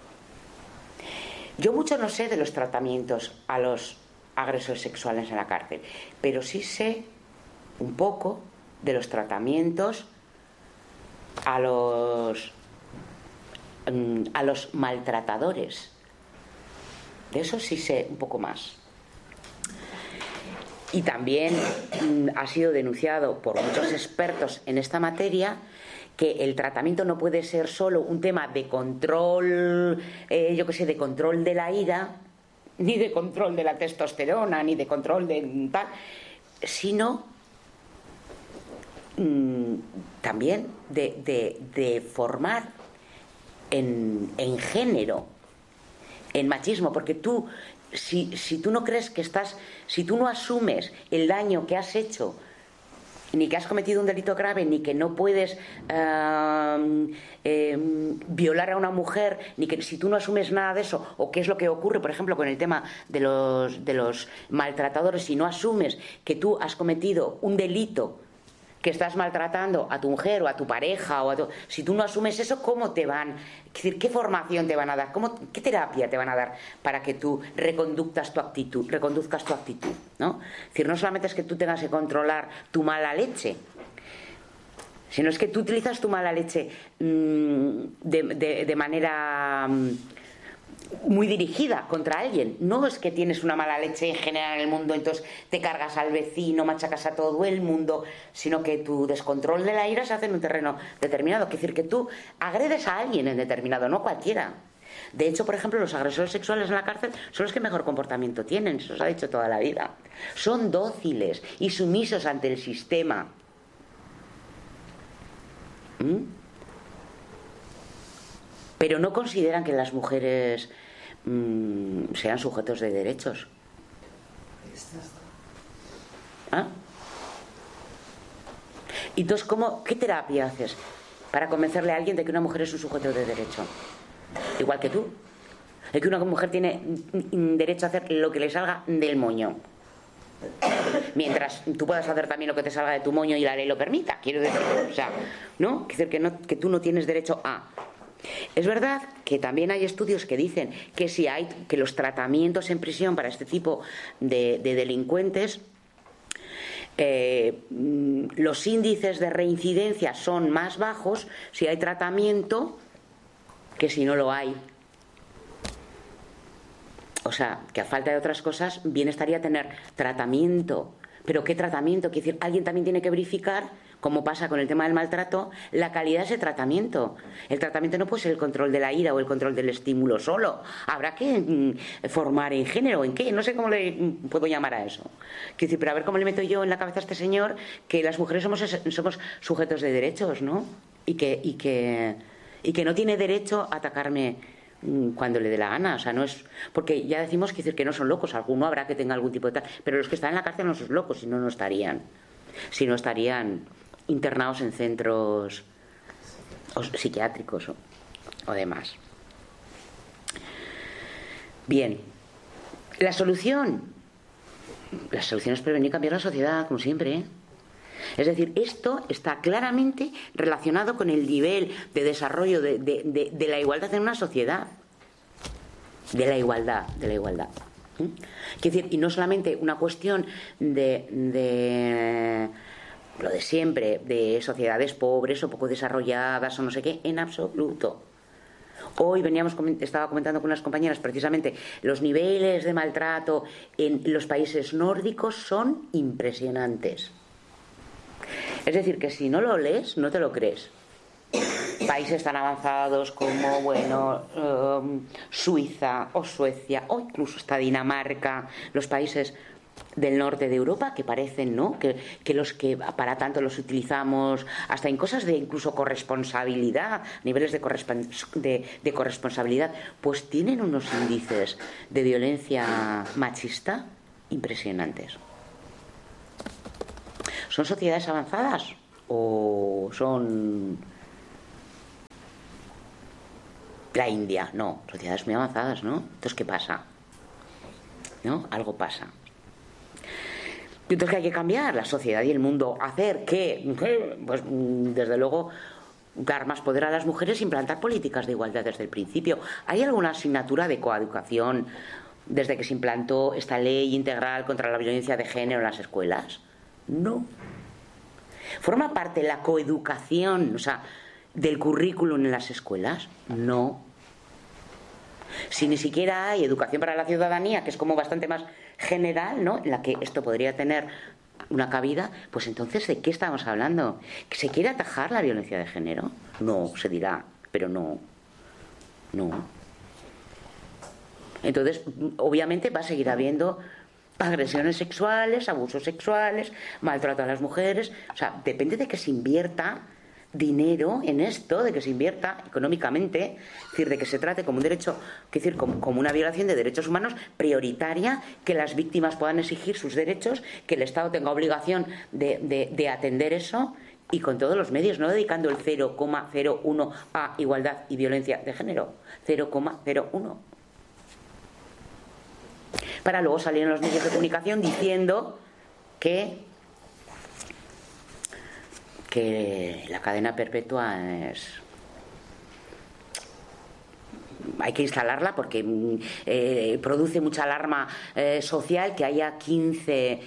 Yo mucho no sé de los tratamientos a los agresores sexuales en la cárcel, pero sí sé un poco de los tratamientos a los maltratadores. De eso sí sé un poco más. Y también ha sido denunciado por muchos expertos en esta materia que el tratamiento no puede ser solo un tema de control, de control de la ira, ni de control de la testosterona, ni de control de tal, sino también de formar en género, en machismo, porque tú, si tú no crees que si tú no asumes el daño que has hecho, ni que has cometido un delito grave, ni que no puedes violar a una mujer, ni que si tú no asumes nada de eso, o qué es lo que ocurre, por ejemplo, con el tema de los maltratadores, si no asumes que tú has cometido un delito, que estás maltratando a tu mujer o a tu pareja, si tú no asumes eso, ¿cómo te van? Es decir, ¿qué formación te van a dar? ¿Qué terapia te van a dar para que tú reconduzcas tu actitud, ¿no? Es decir, no solamente es que tú tengas que controlar tu mala leche, sino es que tú utilizas tu mala leche de manera muy dirigida contra alguien. No es que tienes una mala leche en general en el mundo, entonces te cargas al vecino, machacas a todo el mundo, sino que tu descontrol de la ira se hace en un terreno determinado. Es decir, que tú agredes a alguien en determinado, no cualquiera. De hecho, por ejemplo, los agresores sexuales en la cárcel son los que mejor comportamiento tienen, se os ha dicho toda la vida. Son dóciles y sumisos ante el sistema. Pero no consideran que las mujeres sean sujetos de derechos. ¿Ah? Y entonces, ¿qué terapia haces para convencerle a alguien de que una mujer es un sujeto de derecho? Igual que tú. Es que una mujer tiene derecho a hacer lo que le salga del moño. Mientras tú puedas hacer también lo que te salga de tu moño y la ley lo permita. Quiero decir, o sea, ¿no? Quiero decir que tú no tienes derecho a... Es verdad que también hay estudios que dicen que los tratamientos en prisión para este tipo de delincuentes, los índices de reincidencia son más bajos si hay tratamiento que si no lo hay. O sea, que a falta de otras cosas, bien estaría tener tratamiento. ¿Pero qué tratamiento? Quiere decir, alguien también tiene que verificar, como pasa con el tema del maltrato, la calidad de ese tratamiento. El tratamiento no puede ser el control de la ira o el control del estímulo solo. Habrá que formar en género, ¿en qué? No sé cómo le puedo llamar a eso. Quiero decir, pero a ver cómo le meto yo en la cabeza a este señor que las mujeres somos sujetos de derechos, ¿no? Y que no tiene derecho a atacarme cuando le dé la gana. O sea, no es... Porque ya decimos que no son locos. Alguno habrá que tenga algún tipo de tal. Pero los que están en la cárcel no son locos, si no, no estarían. Si no, estarían internados en centros psiquiátricos o demás. Bien. La solución es prevenir y cambiar la sociedad, como siempre, ¿eh? Es decir, esto está claramente relacionado con el nivel de desarrollo de la igualdad en una sociedad. De la igualdad. Quiero decir, y no solamente una cuestión de lo de siempre, de sociedades pobres o poco desarrolladas o no sé qué, en absoluto. Hoy estaba comentando con unas compañeras precisamente, los niveles de maltrato en los países nórdicos son impresionantes. Es decir, que si no lo lees, no te lo crees. Países tan avanzados como, Suiza o Suecia o incluso hasta Dinamarca, los países del norte de Europa, que parecen, ¿no?, que los que para tanto los utilizamos hasta en cosas de incluso corresponsabilidad, niveles de corresponsabilidad, pues tienen unos índices de violencia machista impresionantes. ¿Son sociedades avanzadas o son la India? No, sociedades muy avanzadas, ¿no? Entonces, ¿qué pasa? ¿No? Algo pasa. Entonces, ¿qué hay que cambiar? La sociedad y el mundo. Hacer que, pues desde luego, dar más poder a las mujeres, implantar políticas de igualdad desde el principio. ¿Hay alguna asignatura de coeducación desde que se implantó esta ley integral contra la violencia de género en las escuelas? No. ¿Forma parte la coeducación, o sea, del currículum en las escuelas? No. Si ni siquiera hay educación para la ciudadanía, que es como bastante más general, ¿no?, en la que esto podría tener una cabida, pues entonces, ¿de qué estamos hablando? ¿Que se quiere atajar la violencia de género? No, se dirá, pero no. Entonces, obviamente va a seguir habiendo agresiones sexuales, abusos sexuales, maltrato a las mujeres. O sea, depende de que se invierta dinero en esto, de que se invierta económicamente, es decir, de que se trate como un derecho, es decir, como una violación de derechos humanos prioritaria, que las víctimas puedan exigir sus derechos, que el Estado tenga obligación de atender eso, y con todos los medios, no dedicando el 0,01 a igualdad y violencia de género, 0,01, para luego salir en los medios de comunicación diciendo que la cadena perpetua hay que instalarla porque produce mucha alarma social que haya 15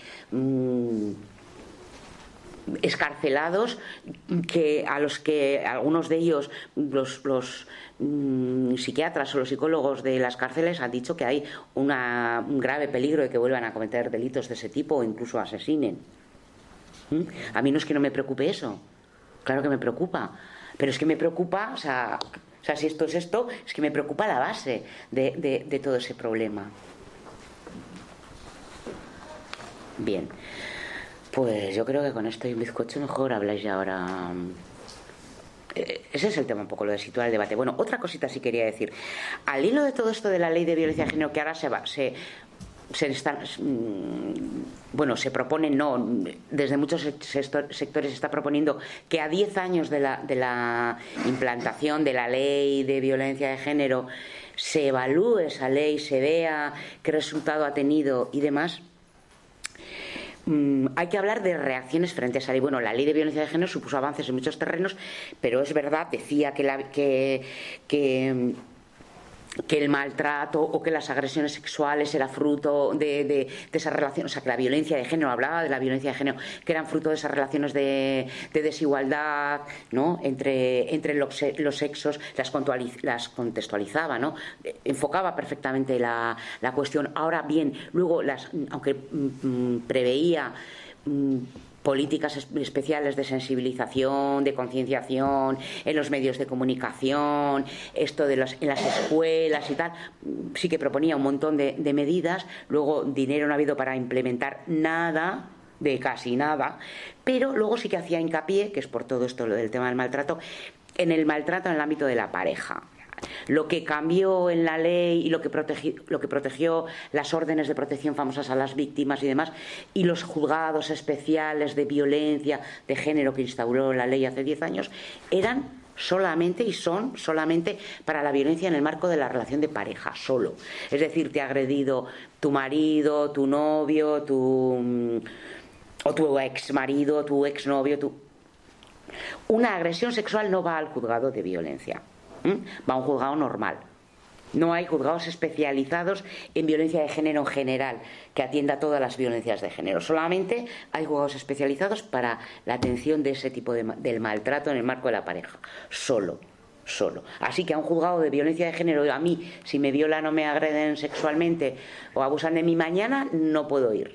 escarcelados, que a los que algunos de ellos los psiquiatras o los psicólogos de las cárceles han dicho que hay un grave peligro de que vuelvan a cometer delitos de ese tipo o incluso asesinen. A mí no es que no me preocupe eso, claro que me preocupa, pero es que me preocupa, o sea, si esto es esto, es que me preocupa la base de todo ese problema. Bien, pues yo creo que con esto y un bizcocho mejor habláis ya ahora. Ese es el tema un poco, lo de situar el debate. Bueno, otra cosita sí quería decir. Al hilo de todo esto de la ley de violencia de género, que ahora se propone, no, desde muchos sectores se está proponiendo que a 10 años de la implantación de la ley de violencia de género se evalúe esa ley, se vea qué resultado ha tenido y demás. Hay que hablar de reacciones frente a esa ley. Bueno, la ley de violencia de género supuso avances en muchos terrenos, pero es verdad, decía que el maltrato o que las agresiones sexuales era fruto de esa relación, o sea, que la violencia de género, hablaba de la violencia de género, que eran fruto de esas relaciones de desigualdad, ¿no?, entre los sexos, las contextualizaba, ¿no?, enfocaba perfectamente la cuestión. Ahora bien, luego aunque preveía políticas especiales de sensibilización, de concienciación en los medios de comunicación, esto en las escuelas y tal, sí que proponía un montón de medidas. Luego dinero no ha habido para implementar nada, de casi nada, pero luego sí que hacía hincapié, que es por todo esto del tema del maltrato, en el maltrato en el ámbito de la pareja. Lo que cambió en la ley y lo que protegió las órdenes de protección famosas a las víctimas y demás, y los juzgados especiales de violencia de género que instauró la ley hace 10 años, eran solamente y son solamente para la violencia en el marco de la relación de pareja, solo. Es decir, te ha agredido tu marido, tu novio, o tu ex marido, tu ex novio. Una agresión sexual no va al juzgado de violencia. Va a un juzgado normal. No hay juzgados especializados en violencia de género en general, que atienda todas las violencias de género. Solamente hay juzgados especializados para la atención de ese tipo del maltrato en el marco de la pareja. Solo. Así que a un juzgado de violencia de género, a mí, si me violan o me agreden sexualmente o abusan de mí mañana, no puedo ir.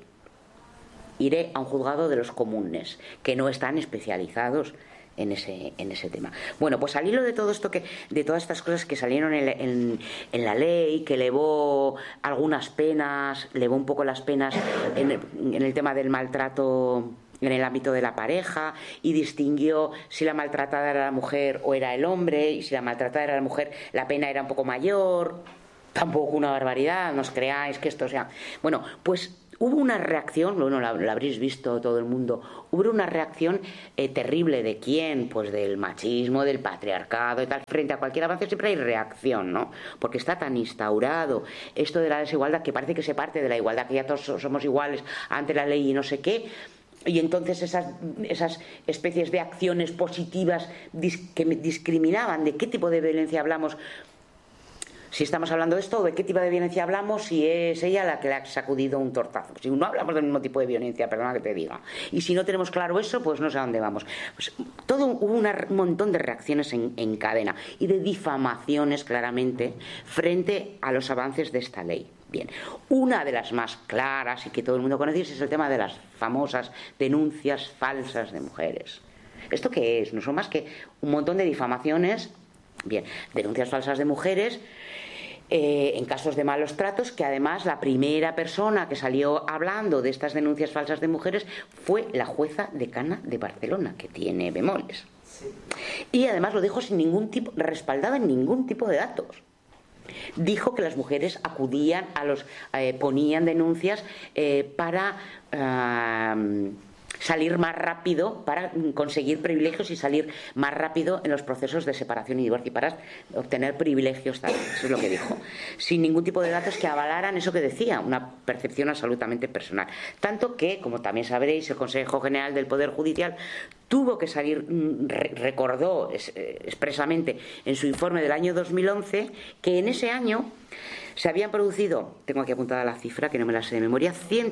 Iré a un juzgado de los comunes, que no están especializados en ese tema. Bueno, pues al hilo de todo esto, de todas estas cosas que salieron en la ley, que elevó algunas penas, elevó un poco las penas en el tema del maltrato en el ámbito de la pareja, y distinguió si la maltratada era la mujer o era el hombre, y si la maltratada era la mujer la pena era un poco mayor. Tampoco una barbaridad, no os creáis que esto sea... Bueno, pues hubo una reacción, bueno, la habréis visto todo el mundo, hubo una reacción terrible. ¿De quién? Pues del machismo, del patriarcado y tal. Frente a cualquier avance siempre hay reacción, ¿no? Porque está tan instaurado esto de la desigualdad, que parece que se parte de la igualdad, que ya todos somos iguales ante la ley y no sé qué. Y entonces esas especies de acciones positivas que discriminaban, ¿de qué tipo de violencia hablamos? Si estamos hablando de esto, ¿de qué tipo de violencia hablamos? Si es ella la que le ha sacudido un tortazo. Si no hablamos del mismo tipo de violencia, perdona que te diga. Y si no tenemos claro eso, pues no sé a dónde vamos. Pues hubo un montón de reacciones en cadena y de difamaciones, claramente, frente a los avances de esta ley. Bien, una de las más claras y que todo el mundo conoce es el tema de las famosas denuncias falsas de mujeres. ¿Esto qué es? No son más que un montón de difamaciones. Bien, denuncias falsas de mujeres en casos de malos tratos, que además la primera persona que salió hablando de estas denuncias falsas de mujeres fue la jueza decana de Barcelona, que tiene bemoles. Y además lo dijo sin ningún tipo, respaldado en ningún tipo de datos. Dijo que las mujeres acudían ponían denuncias para salir más rápido, para conseguir privilegios y salir más rápido en los procesos de separación y divorcio, y para obtener privilegios también. Eso es lo que dijo, sin ningún tipo de datos que avalaran eso que decía, una percepción absolutamente personal. Tanto que, como también sabréis, el Consejo General del Poder Judicial tuvo que salir, recordó expresamente en su informe del año 2011 que en ese año se habían producido, tengo aquí apuntada la cifra que no me la sé de memoria,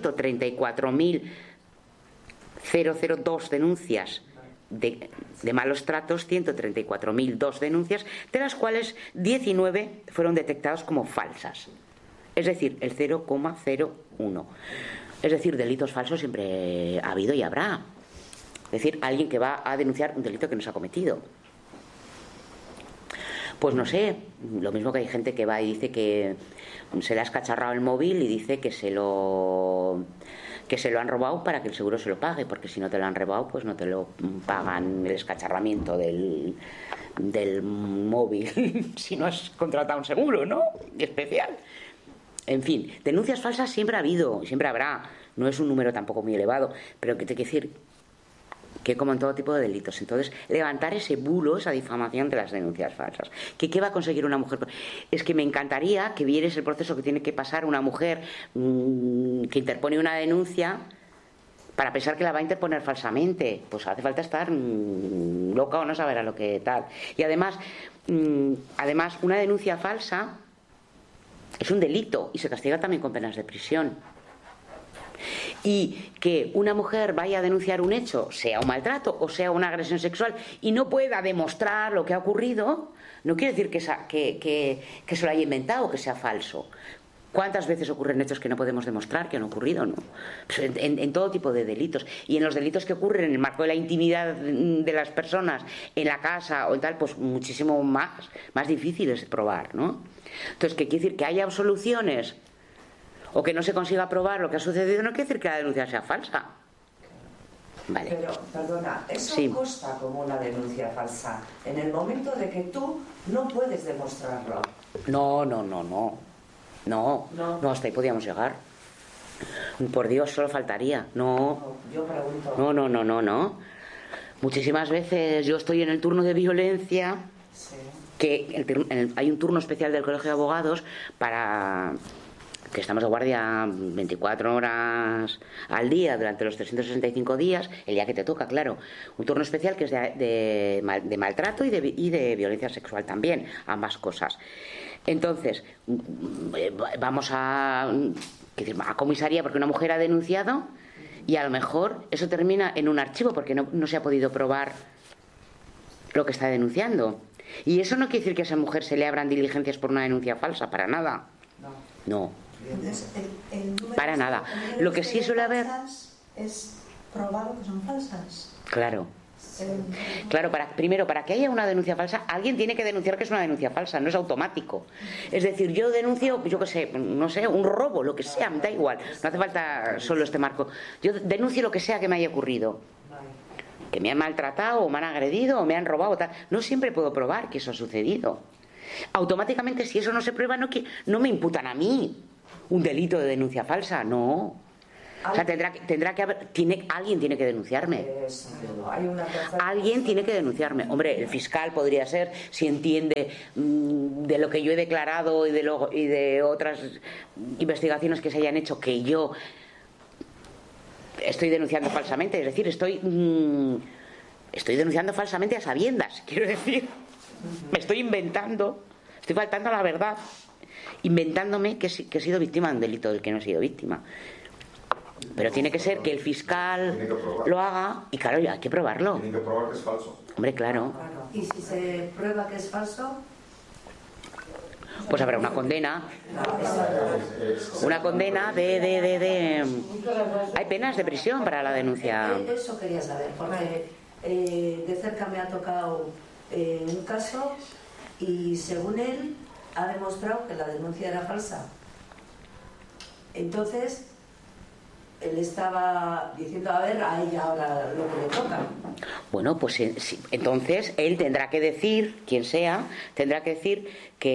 134.002 denuncias de malos tratos, 134.002 denuncias, de las cuales 19 fueron detectadas como falsas, es decir, el 0,01. Es decir, delitos falsos siempre ha habido y habrá. Es decir, alguien que va a denunciar un delito que no se ha cometido. Pues no sé, lo mismo que hay gente que va y dice que se le ha escacharrado el móvil y dice que se lo han robado para que el seguro se lo pague, porque si no te lo han robado, pues no te lo pagan el escacharramiento del móvil si no has contratado un seguro, ¿no? Especial. En fin, denuncias falsas siempre ha habido y siempre habrá. No es un número tampoco muy elevado, pero que te quiero decir que como en todo tipo de delitos. Entonces, levantar ese bulo, esa difamación de las denuncias falsas. ¿Qué va a conseguir una mujer? Es que me encantaría que vieres el proceso que tiene que pasar una mujer que interpone una denuncia para pensar que la va a interponer falsamente. Pues hace falta estar loca o no saber a lo que tal. Y además, una denuncia falsa es un delito y se castiga también con penas de prisión. Y que una mujer vaya a denunciar un hecho, sea un maltrato o sea una agresión sexual, y no pueda demostrar lo que ha ocurrido, no quiere decir que se lo haya inventado o que sea falso. ¿Cuántas veces ocurren hechos que no podemos demostrar que han ocurrido? ¿No? Pues en todo tipo de delitos. Y en los delitos que ocurren en el marco de la intimidad de las personas, en la casa o en tal, pues muchísimo más difíciles de probar, ¿no? Entonces, ¿qué quiere decir? Que haya absoluciones o que no se consiga probar lo que ha sucedido, no quiere decir que la denuncia sea falsa. Vale. Pero, perdona, eso sí consta como una denuncia falsa en el momento de que tú no puedes demostrarlo. No, hasta ahí podíamos llegar. Por Dios, solo faltaría. No. Yo pregunto. No. Muchísimas veces yo estoy en el turno de violencia, sí, que hay un turno especial del Colegio de Abogados para que estamos de guardia 24 horas al día durante los 365 días, el día que te toca, claro. Un turno especial que es de maltrato y de violencia sexual también, ambas cosas. Entonces, vamos a comisaría porque una mujer ha denunciado y a lo mejor eso termina en un archivo porque no se ha podido probar lo que está denunciando. Y eso no quiere decir que a esa mujer se le abran diligencias por una denuncia falsa, para nada. No. Entonces, Para nada. Lo que sí suele haber es probado que son falsas. Claro. Claro, primero, para que haya una denuncia falsa, alguien tiene que denunciar que es una denuncia falsa, no es automático. Es decir, yo denuncio, yo qué sé, no sé, un robo, lo que sea, me da igual, no hace falta solo este marco. Yo denuncio lo que sea que me haya ocurrido. Que me han maltratado, o me han agredido, o me han robado, tal. No siempre puedo probar que eso ha sucedido. Automáticamente, si eso no se prueba, no me imputan a mí un delito de denuncia falsa, no. O sea, tendrá que haber, alguien tiene que denunciarme. Alguien tiene que denunciarme. Hombre, el fiscal podría ser, si entiende de lo que yo he declarado y de otras investigaciones que se hayan hecho, que yo estoy denunciando falsamente. Es decir, estoy denunciando falsamente a sabiendas. Quiero decir, me estoy inventando, estoy faltando a la verdad, inventándome que he sido víctima de un delito del que no he sido víctima. Pero tiene que ser que el fiscal lo haga y claro, hay que probarlo. Tiene que probar que es falso. Hombre, claro. Y si se prueba que es falso, pues habrá una condena. Una condena de... Hay penas de prisión para la denuncia. Eso quería saber, porque de cerca me ha tocado un caso y según él ha demostrado que la denuncia era falsa. Entonces él estaba diciendo, a ver, a ella ahora lo que le toca. Bueno, pues sí, entonces él tendrá que decir, quien sea, tendrá que decir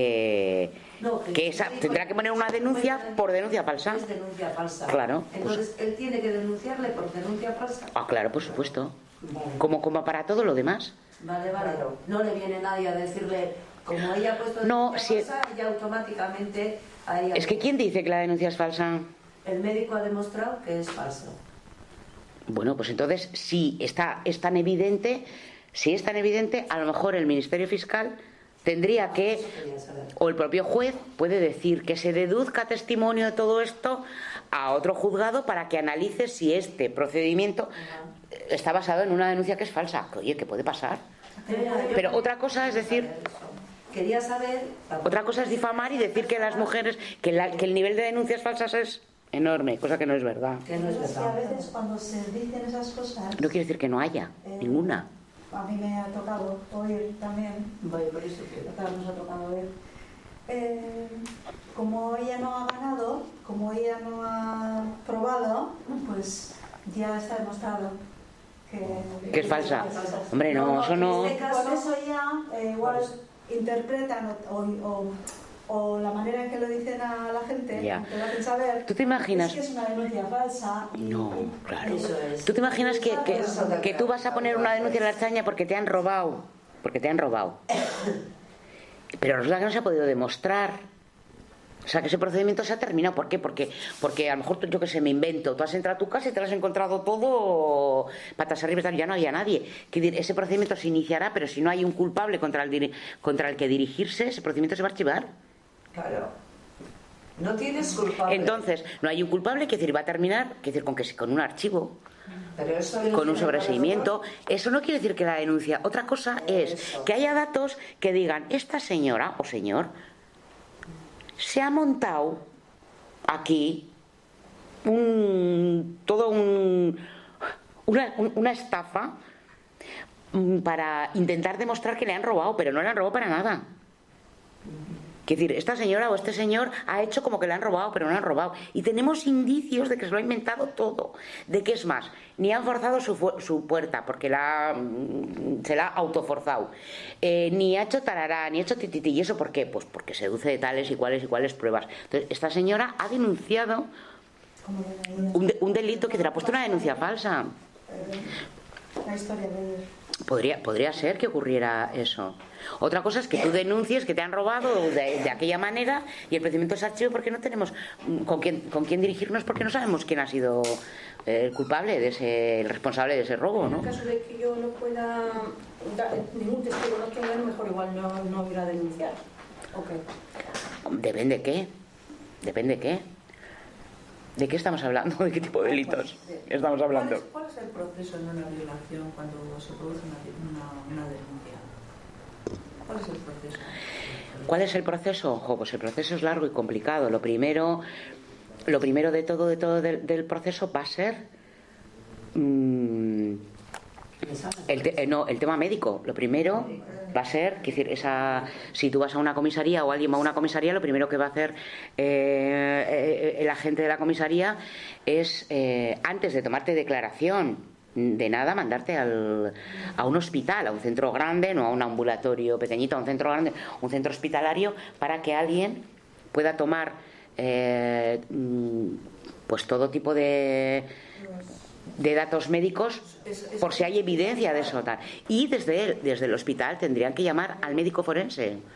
tendrá que poner una denuncia por denuncia falsa. Es denuncia falsa. Claro. Entonces él tiene que denunciarle por denuncia falsa. Ah, claro, por supuesto. Vale. Como para todo lo demás. Vale. No le viene nadie a decirle, como ella ha puesto denuncia falsa, ella automáticamente a ella. Es que ¿quién dice que la denuncia es falsa? El médico ha demostrado que es falso. Bueno, pues entonces, si es tan evidente, a lo mejor el Ministerio Fiscal tendría que, o el propio juez puede decir que se deduzca testimonio de todo esto a otro juzgado para que analice si este procedimiento está basado en una denuncia que es falsa. Oye, ¿qué puede pasar? Pero otra cosa es decir... Quería saber... Otra cosa es difamar y decir que las mujeres, que el nivel de denuncias falsas es enorme, cosa que no es verdad. Que no es verdad. A veces cuando se dicen esas cosas... No quiere decir que no haya, ninguna. A mí me ha tocado oír también. Voy por eso que... Nos ha tocado ver. Como ella no ha ganado, como ella no ha probado, pues ya está demostrado que es falsa. Hombre, no, eso no... Por eso ya igual interpretan o la manera en que lo dicen a la gente, ya. que lo hacen saber. ¿Tú te imaginas? Es que es una denuncia falsa. No, claro. ¿Tú te imaginas que tú vas a poner una denuncia en la Ertzaintza porque te han robado? Porque te han robado. Pero resulta que no se ha podido demostrar. O sea, que ese procedimiento se ha terminado. ¿Por qué? Porque a lo mejor, yo que sé, me invento. Tú has entrado a tu casa y te lo has encontrado todo patas arriba, ya no había nadie. Ese procedimiento se iniciará, pero si no hay un culpable contra el que dirigirse, ese procedimiento se va a archivar. Claro. No tienes culpable. Entonces, no hay un culpable, que decir, va a terminar, con un archivo. Pero eso con un sobreseimiento. Eso no quiere decir que la denuncia. Otra cosa es que haya datos que digan, esta señora o señor se ha montado aquí una estafa para intentar demostrar que le han robado, pero no le han robado para nada. Es decir, esta señora o este señor ha hecho como que le han robado, pero no le han robado. Y tenemos indicios de que se lo ha inventado todo. De que es más, ni han forzado su puerta, porque se la ha autoforzado. Ni ha hecho tarará, ni ha hecho tititi. ¿Y eso por qué? Pues porque seduce de tales y cuales pruebas. Entonces, esta señora ha denunciado un delito que te ha puesto una denuncia falsa. La historia de... Podría ser que ocurriera eso. Otra cosa es que tú denuncies que te han robado de aquella manera y el procedimiento es archivo porque no tenemos con quién dirigirnos, porque no sabemos quién ha sido el culpable el responsable de ese robo, ¿no? En el caso de que yo no pueda dar ningún testigo, no tenga, mejor igual no ir a denunciar. ¿O qué? Depende qué. ¿De qué estamos hablando? ¿De qué tipo de delitos estamos hablando? ¿Cuál es el proceso en una violación cuando se produce una denuncia? ¿Cuál es el proceso? ¿Cuál es el proceso? Ojo, pues el proceso es largo y complicado. Lo primero de todo del proceso va a ser el tema médico. Lo primero va a ser, es decir, si tú vas a una comisaría o alguien va a una comisaría, lo primero que va a hacer el agente de la comisaría es, antes de tomarte declaración de nada, mandarte a un hospital, a un centro grande, no a un ambulatorio pequeñito, a un centro grande, un centro hospitalario, para que alguien pueda tomar pues todo tipo de datos médicos por si hay evidencia de eso tal. Y desde el hospital tendrían que llamar al médico forense,